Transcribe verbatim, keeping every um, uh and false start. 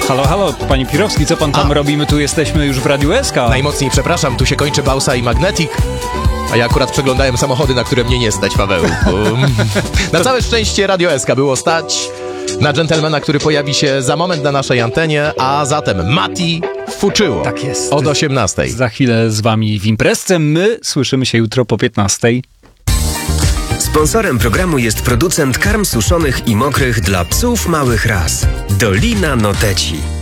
Halo, halo, panie Pirowski, co pan tam A. robi? My tu jesteśmy już w Radiu S K. Najmocniej przepraszam, tu się kończy Bausa i Magnetic. A ja akurat przeglądałem samochody, na które mnie nie stać, Pawełku. Na całe szczęście Radio S K było stać na dżentelmena, który pojawi się za moment na naszej antenie, a zatem Mati Fuczyło. Tak jest. Od osiemnastej. Za chwilę z wami w imprezce. My słyszymy się jutro po piętnastej. Sponsorem programu jest producent karm suszonych i mokrych dla psów małych ras. Dolina Noteci.